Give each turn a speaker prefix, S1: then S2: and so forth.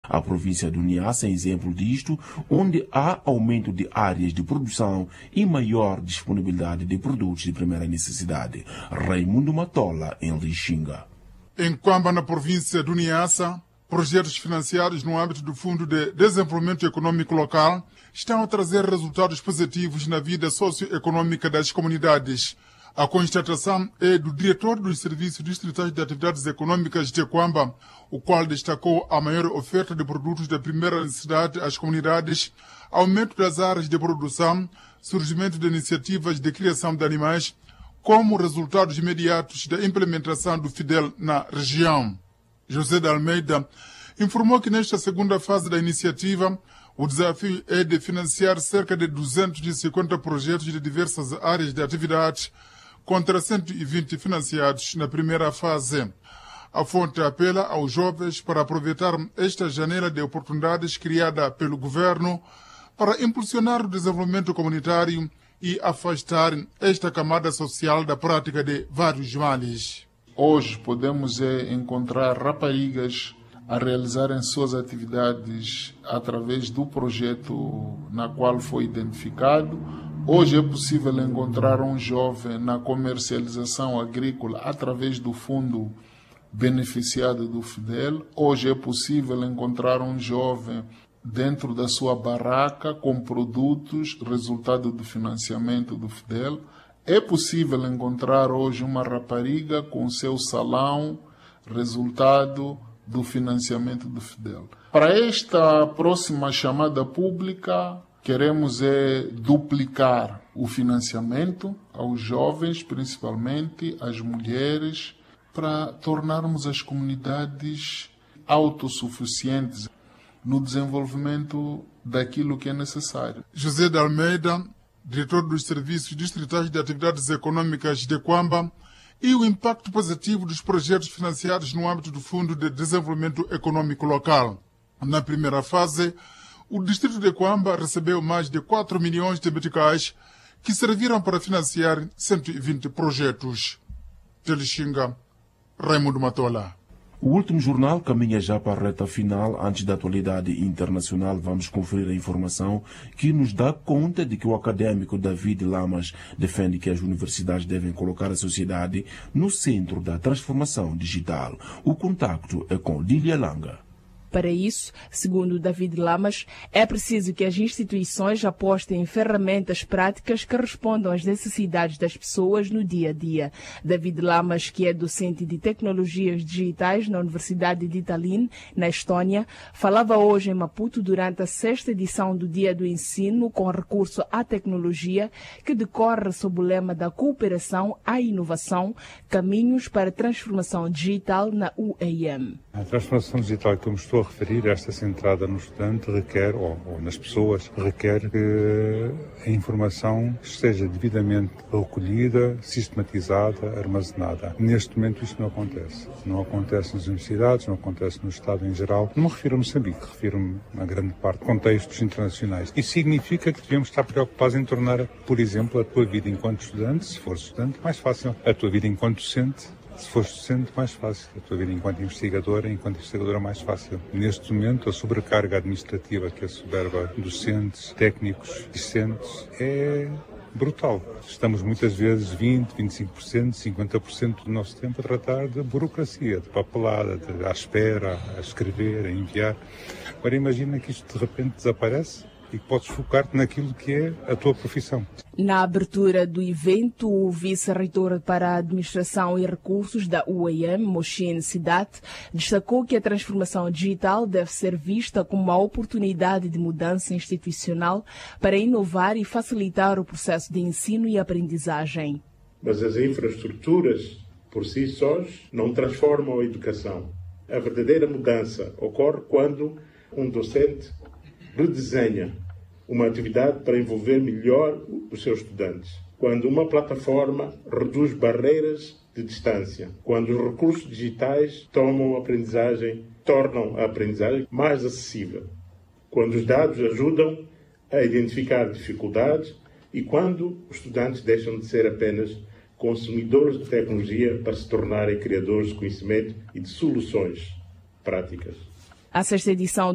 S1: A província do Niassa é exemplo disto, onde há aumento de áreas de produção e maior disponibilidade de produtos de primeira necessidade. Raimundo Matola, em Lixinga.
S2: Em Quamba, na província do Niassa, projetos financiados no âmbito do Fundo de Desenvolvimento Econômico Local estão a trazer resultados positivos na vida socioeconômica das comunidades. A constatação é do diretor dos Serviços Distritais de Atividades Econômicas de Quamba, o qual destacou a maior oferta de produtos de primeira necessidade às comunidades, aumento das áreas de produção, surgimento de iniciativas de criação de animais, como resultados imediatos da implementação do FIDEL na região. José de Almeida informou que nesta segunda fase da iniciativa, o desafio é de financiar cerca de 250 projetos de diversas áreas de atividade, contra 120 financiados na primeira fase. A fonte apela aos jovens para aproveitar esta janela de oportunidades criada pelo governo para impulsionar o desenvolvimento comunitário e afastar esta camada social da prática de vários males.
S3: Hoje podemos encontrar raparigas a realizarem suas atividades através do projeto na qual foi identificado. Hoje é possível encontrar um jovem na comercialização agrícola através do fundo beneficiado do FIDEL. Hoje é possível encontrar um jovem dentro da sua barraca com produtos, resultado do financiamento do FIDEL. É possível encontrar hoje uma rapariga com seu salão, resultado do financiamento do FIDEL. Para esta próxima chamada pública, queremos duplicar o financiamento aos jovens, principalmente às mulheres, para tornarmos as comunidades autossuficientes no desenvolvimento daquilo que é necessário.
S2: José de Almeida, diretor dos Serviços Distritais de Atividades Econômicas de Quamba, e o impacto positivo dos projetos financiados no âmbito do Fundo de Desenvolvimento Econômico Local. Na primeira fase, o distrito de Quamba recebeu mais de 4 milhões de meticais que serviram para financiar 120 projetos. De Lixinga, Raimundo Matola.
S1: O último jornal caminha já para a reta final. Antes da atualidade internacional, vamos conferir a informação que nos dá conta de que o acadêmico David Lamas defende que as universidades devem colocar a sociedade no centro da transformação digital. O contacto é com Lília Langa.
S4: Para isso, segundo David Lamas, é preciso que as instituições apostem em ferramentas práticas que respondam às necessidades das pessoas no dia a dia. David Lamas, que é docente de tecnologias digitais na Universidade de Tallinn, na Estónia, falava hoje em Maputo durante a 6ª edição do Dia do Ensino com recurso à tecnologia, que decorre sob o lema da cooperação à inovação, caminhos para a transformação digital na UEM.
S5: A transformação digital que eu me estou a referir, esta centrada no estudante, requer, ou nas pessoas, requer que a informação esteja devidamente recolhida, sistematizada, armazenada. Neste momento isto não acontece. Não acontece nas universidades, não acontece no Estado em geral. Não me refiro a Moçambique, refiro-me a grande parte de contextos internacionais. Isso significa que devemos estar preocupados em tornar, por exemplo, a tua vida enquanto estudante, se fores estudante, mais fácil. A tua vida enquanto docente, se fores docente, mais fácil. A tua vida enquanto investigadora mais fácil. Neste momento, a sobrecarga administrativa que assoberba docentes, técnicos, discentes é brutal. Estamos muitas vezes 20%, 25%, 50% do nosso tempo a tratar de burocracia, de papelada, à espera, a escrever, a enviar. Agora imagina que isto de repente desaparece e podes focar-te naquilo que é a tua profissão.
S4: Na abertura do evento, o vice-reitor para a Administração e Recursos da UEM, Moshin Sidat, destacou que a transformação digital deve ser vista como uma oportunidade de mudança institucional para inovar e facilitar o processo de ensino e aprendizagem.
S6: Mas as infraestruturas, por si sós, não transformam a educação. A verdadeira mudança ocorre quando um docente redesenha uma atividade para envolver melhor os seus estudantes. Quando uma plataforma reduz barreiras de distância. Quando os recursos digitais tornam a aprendizagem mais acessível. Quando os dados ajudam a identificar dificuldades e quando os estudantes deixam de ser apenas consumidores de tecnologia para se tornarem criadores de conhecimento e de soluções práticas.
S4: A 6ª edição